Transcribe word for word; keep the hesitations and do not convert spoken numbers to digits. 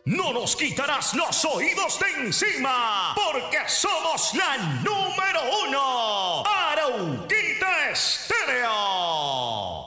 no nos quitarás los oídos de encima, porque somos la número uno. Arauquita.